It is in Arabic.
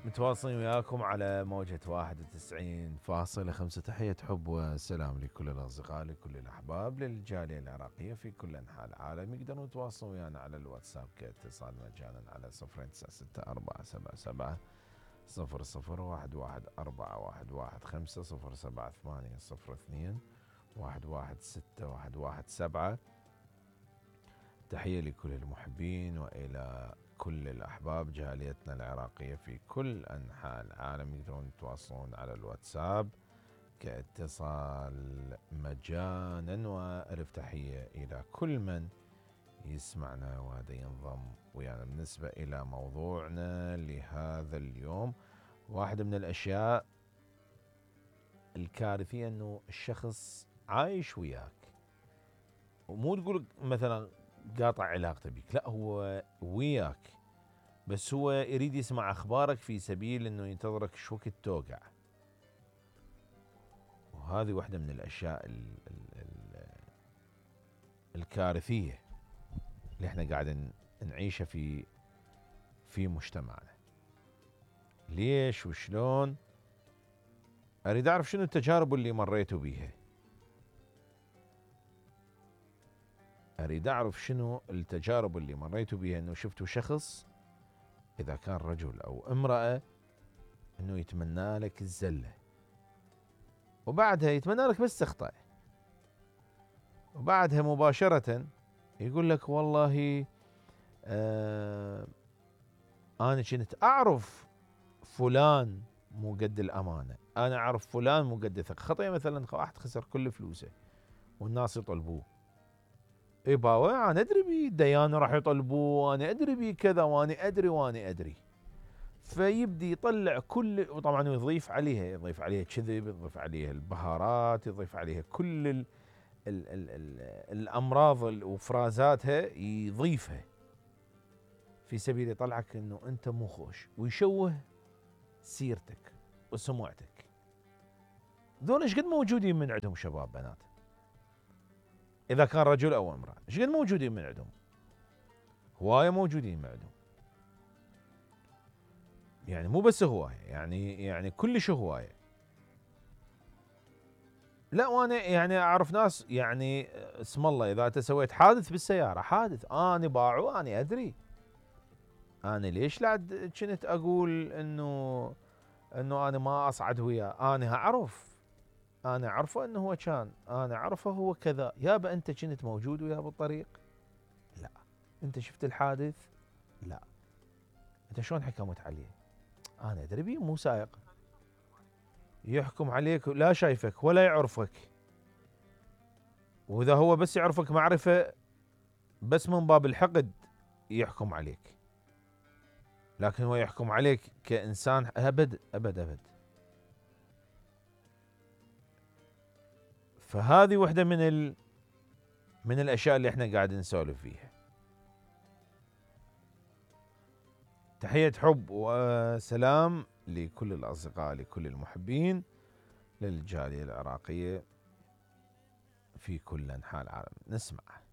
متواصلين وياكم على موجة 91.5. تحية حب وسلام لكل الأصدقاء، لكل الأحباب، للجالية العراقية في كل أنحاء العالم. يقدرون يتواصلون ويانا على الواتساب كاتصال مجانا على 0964770011 07802 116 117. تحية لكل المحبين وإلى كل الأحباب جاليتنا العراقية في كل أنحاء العالم. يقدرون يتواصلون على الواتساب كاتصال مجانا. وألف تحية إلى كل من يسمعنا وهذا ينضم ويانا. بالنسبة إلى موضوعنا لهذا اليوم، واحدة من الأشياء الكارثية أنه الشخص عايش وياك، ومو تقول مثلا قاطع علاقته بك، لا، هو وياك بس هو يريد يسمع أخبارك في سبيل أنه ينتظرك شو وقت توقع. وهذه واحدة من الأشياء الكارثية اللي احنا قاعدين نعيشها في مجتمعنا. ليش وشلون؟ أريد أعرف شنو التجارب اللي مريتوا بيها. أريد أعرف شنو التجارب اللي مريتوا بيها، أنه شفتوا شخص إذا كان رجل أو امرأة أنه يتمنى لك الزلة، وبعدها يتمنى لك بس تخطأ، وبعدها مباشرة يقول لك والله أنا كنت أعرف فلان مو قد الأمانة، أنا أعرف فلان مو قد الثقة. خطأ مثلا واحد خسر كل فلوسه والناس يطلبوه، اي باوع انا ادري بي الديان راح يطلبوه، وانا ادري بي كذا، وانا ادري. فيبدي يطلع كل، وطبعا يضيف عليها كذب، يضيف عليها البهارات، يضيف عليها كل ال الامراض وفرازاتها يضيفها في سبيل يطلعك انه انت مو خوش، ويشوه سيرتك وسمعتك. دول ايش قد موجودين من عندهم شباب بنات، اذا كان رجل او امراه، ايش قد موجودين من عندهم؟ هوايه موجودين من عندهم، يعني مو بس هوايه، يعني كلش هوايه. لا، وانا يعني اعرف ناس، يعني اسم الله اذا انت سويت حادث بالسياره، حادث انا باعو، انا ادري. انا ليش لا كنت اقول انه انا ما اصعد وياه؟ انا اعرف، انا اعرفه انه هو كان، انا اعرفه هو كذا. يابا انت كنت موجود وياه بالطريق؟ لا. انت شفت الحادث؟ لا. انت شلون حكمت عليه؟ انا ادري بيه مو سائق. يحكم عليك لا شايفك ولا يعرفك، واذا هو بس يعرفك معرفة بس من باب الحقد يحكم عليك، لكن هو يحكم عليك كإنسان أبد أبد أبد. فهذه واحدة من الأشياء اللي احنا قاعدين نسولف فيها. تحية حب وسلام لكل الأصدقاء، لكل المحبين، للجالية العراقية في كل أنحاء العالم. نسمع